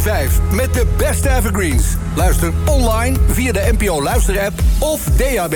5 met de beste evergreens. Luister online via de NPO Luisterapp of DAB+.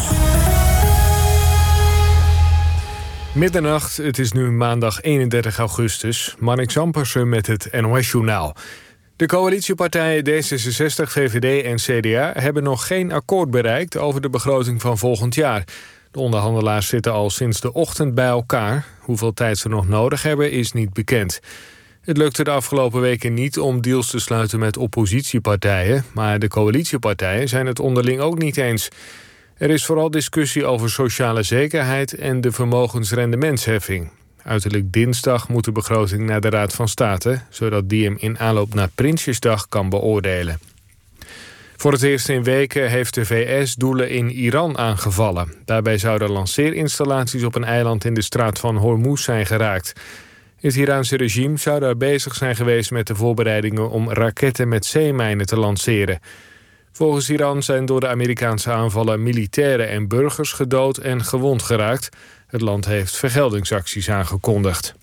Middernacht, het is nu maandag 31 augustus. Marnik Zampersen met het NOS-journaal. De coalitiepartijen D66, VVD en CDA hebben nog geen akkoord bereikt over de begroting van volgend jaar. De onderhandelaars zitten al sinds de ochtend bij elkaar. Hoeveel tijd ze nog nodig hebben is niet bekend. Het lukte de afgelopen weken niet om deals te sluiten met oppositiepartijen, maar de coalitiepartijen zijn het onderling ook niet eens. Er is vooral discussie over sociale zekerheid en de vermogensrendementsheffing. Uiterlijk dinsdag moet de begroting naar de Raad van State, zodat die hem in aanloop naar Prinsjesdag kan beoordelen. Voor het eerst in weken heeft de VS doelen in Iran aangevallen. Daarbij zouden lanceerinstallaties op een eiland in de straat van Hormuz zijn geraakt. Het Iraanse regime zou daar bezig zijn geweest met de voorbereidingen om raketten met zeemijnen te lanceren. Volgens Iran zijn door de Amerikaanse aanvallen militairen en burgers gedood en gewond geraakt. Het land heeft vergeldingsacties aangekondigd.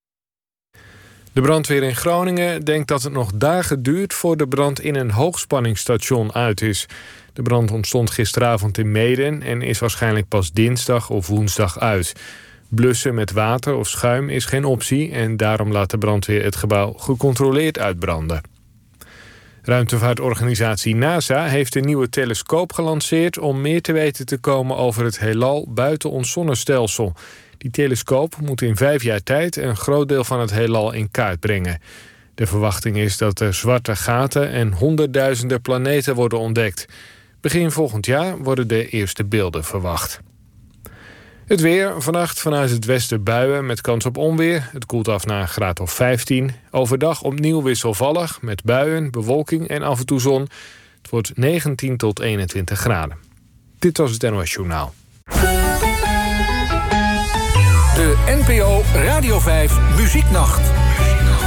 De brandweer in Groningen denkt dat het nog dagen duurt voor de brand in een hoogspanningsstation uit is. De brand ontstond gisteravond in Meeden en is waarschijnlijk pas dinsdag of woensdag uit. Blussen met water of schuim is geen optie en daarom laat de brandweer het gebouw gecontroleerd uitbranden. Ruimtevaartorganisatie NASA heeft een nieuwe telescoop gelanceerd om meer te weten te komen over het heelal buiten ons zonnestelsel. Die telescoop moet in 5 jaar tijd een groot deel van het heelal in kaart brengen. De verwachting is dat er zwarte gaten en honderdduizenden planeten worden ontdekt. Begin volgend jaar worden de eerste beelden verwacht. Het weer, vannacht vanuit het westen buien met kans op onweer. Het koelt af naar een graad of 15. Overdag opnieuw wisselvallig met buien, bewolking en af en toe zon. Het wordt 19 tot 21 graden. Dit was het NOS Journaal. De NPO Radio 5 Muzieknacht.